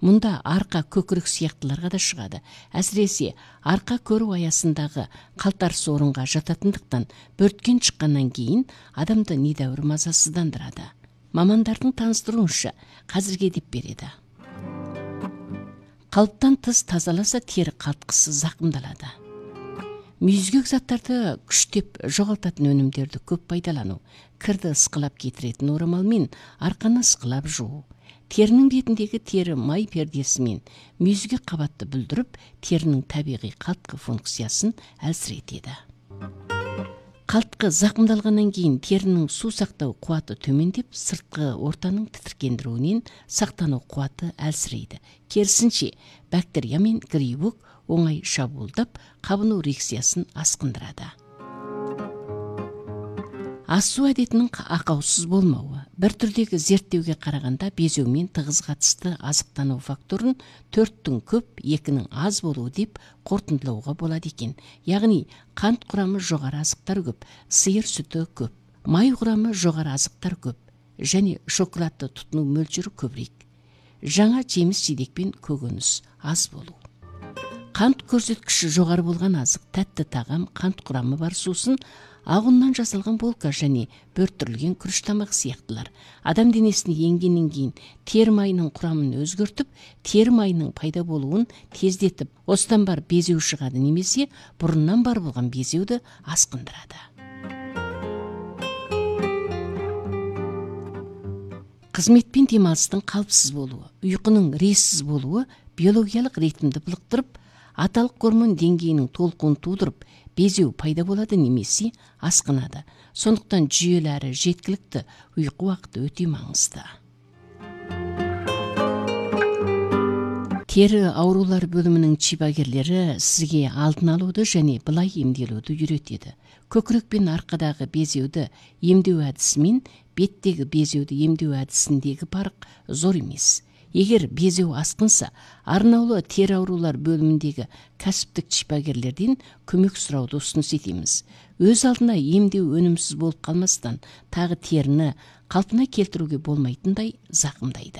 Мұнда арқа көкірек сияқтыларға да шығады. Әсіресе арқа көру аясындағы қалтарыс орынға жататындықтан бөрткен шыққаннан кейін адамды недәуір мазасыздандырады. Мамандардың таныстыруынша қазірге деп береді. Қалыптан тыс тазаласа тері қалтқысы зақымдалады. Мүйізгек заттарды күштеп жоғалтатын өнімдерді көп пайдалану, кірді ысқылап кетіретін орамалмен арқаны ысқылап жуу, терінің бетіндегі тері май пердесімен мүйізгек қабатты бүлдіріп, терінің табиғи қалтқы функциясын әлсіретеді. Қалтқы зақымдалғаннан кейін терінің су сақтау қуаты төмендеп, сыртқы ортаның тітіркендіруінен сақтану қуаты әлсірейді. Керісінше, бактерия мен грибок оңай шабуылдап, қабыну реакциясын асқындырады. Асу әдетінің ақаусыз болмауы. Бір түрдегі зерттеуге қарағанда безеумен тығыз қатысты азықтану факторын 4-тің көп, 2-нің аз болуы деп қорытындылауға болады екен. Яғни қант құрамы жоғары азықтар көп, сиыр сүті көп, май құрамы жоғары азықтар көп және шоколадты тұтыну мөлшері көбірек. Жаңа жеміс-жидек пен көкөніс аз болу. Қант көрсеткіші жоғары болған азық, тәтті тағам, қант құрамы бар сусын, ақ ұннан жасалған булка және бөрттірілген күріш тамақ сияқтылар. Адам денесіне енгеннен кейін тері майының құрамын өзгертіп, тері майының пайда болуын тездетіп, осыдан бар безеу шығады, немесе бұрыннан бар болған безеуді асқындырады. Қызмет пен демалыстың қалыпсыз болуы, ұйқының рессіз болуы биологиялық ритмді былықтырып, аталық гормон деңгейінің толқуын тудырып, безеу пайда болады немесе асқынады. Сондықтан жүйелі әрі жеткілікті ұйқы уақыты өте маңызды. Тері аурулар бөлімінің шипагерлері сізге алдын алуды және былай емделуді үйретеді. Көкірек пен арқадағы безеуді емдеу әдісімен беттегі безеуді емдеу әдісіндегі парық зор емес. Егер безеу асқынса, арнаулы тері аурулар бөліміндегі кәсіптік шипагерлерден көмек сұрауды ұсыныс етеміз. Өз алдына емдеу өнімсіз болып қалмастан, тағы теріні қалпына келтіруге болмайтындай зақымдайды.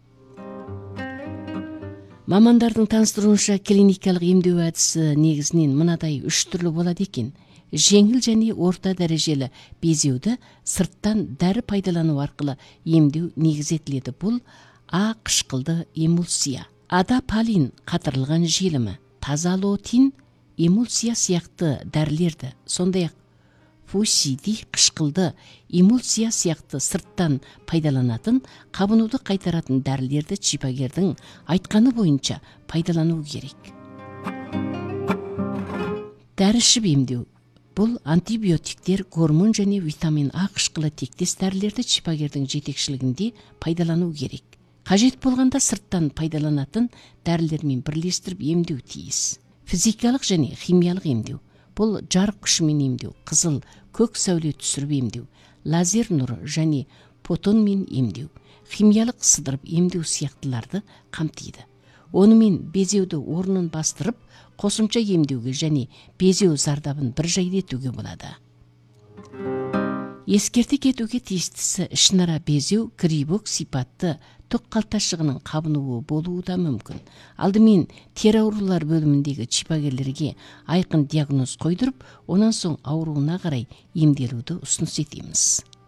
Мамандардың таныстыруынша клиникалық емдеу әдісі негізінен мынадай 3 түрлі болады екен. Жеңіл және орта дәрежелі безеуді сырттан дәрі пайдалану арқылы емдеу негізетіледі. Бұл А қышқылды эмульсия, адапалин қатырылған желімі, тазалотин эмульсия сияқты дәрілерді, сондай-ақ фусиди қышқылды эмульсия сияқты сырттан пайдаланатын, қабынуды қайтаратын дәрілерді шипагердің айтқаны бойынша пайдалану керек. Дәрі ішіп емдеу. Бұл антибиотиктер, гормон және витамин А қышқылы тектес дәрілерді шипагердің жетекшілігінде пайдалану керек. Қажет болғанда сырттан пайдаланатын дәрілермен бірлестіріп емдеу тиіс. Физикалық және химиялық емдеу. Бұл жарық күшімен емдеу, қызыл, көк сәуле түсіріп емдеу, лазер нұры және фотонмен емдеу, химиялық сыдырып емдеу сияқтыларды қамтиды. Онымен безеуді орнын бастырып, қосымша емдеуге және безеу зардабын бір жайлетуге болады. Ескерте кетуге тиістісі ішінара безеу, грибок сипатты түк қалташығының қабынуы болуы да мүмкін. Алдымен тері аурулар бөліміндегі шипагерлерге айқын диагноз қойдырып, онан соң ауруына қарай емделуді ұсыныс етеміз.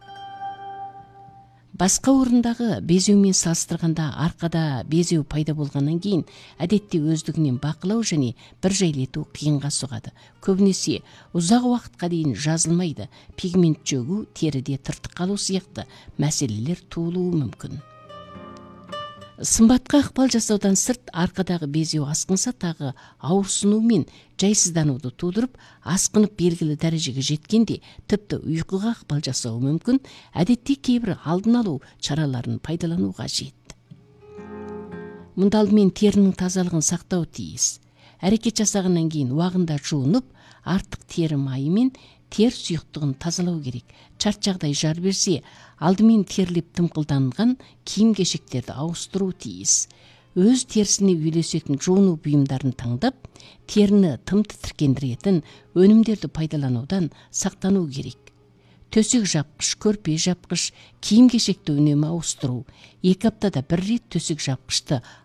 Басқа орындағы безеумен салыстырғанда арқада безеу пайда болғаннан кейін әдетте өздігінен бақылау және бір жайлету қиынға соғады. Көбінесе ұзақ уақытқа дейін жазылмайды, пигмент жөгу, теріде тыртық қалу сияқты мәселелер туылуы мүмкін. Сымбатқа ықпал жасаудан сырт арқадағы безеу асқынса тағы ауырсыну мен жайсыздануды тудырып, асқынып белгілі дәрежеге жеткенде тіпті ұйқыға ықпал жасауы мүмкін. Әдетте кейбір алдын алу шараларын пайдалану қажет. Мұнда алдымен терінің тазалығын сақтау тиіс. Әрекет жасағаннан кейін уағында жуынып, артық тері майы мен тер сұйықтығын тазалау керек. Шарт жағдай жар берсе, алдымен терлеп тымқылданған киім-кешектерді ауыстыру тиіс. Өз терісіне үйлесетін жуыну бұйымдарын таңдап, теріні тым тітіркендіретін өнімдерді пайдаланудан сақтану керек. Төсек жапқыш, көрпе жапқыш, киім-кешекті үнемі ауыстыру. 2 аптада 1 рет төсек жапқышты